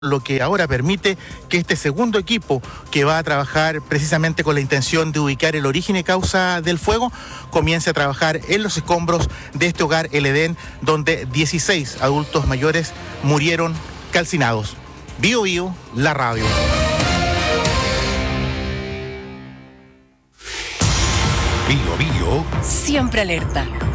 lo que ahora permite que este segundo equipo, que va a trabajar precisamente con la intención de ubicar el origen y causa del fuego, comience a trabajar en los escombros de este hogar El Edén, donde 16 adultos mayores murieron calcinados. Bio Bio, la radio. Bio Bio. Siempre alerta.